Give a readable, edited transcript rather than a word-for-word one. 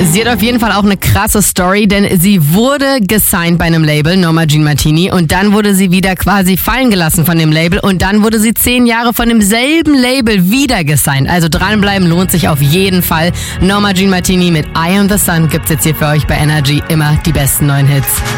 Sie hat auf jeden Fall auch eine krasse Story, denn sie wurde gesigned bei einem Label, Norma Jean Martini, und dann wurde sie wieder quasi fallen gelassen von dem Label und dann wurde sie 10 Jahre von demselben Label wieder gesigned. Also dranbleiben lohnt sich auf jeden Fall. Norma Jean Martini mit Eye on the Sun gibt's jetzt hier für euch bei Energy. Immer die besten neuen Hits.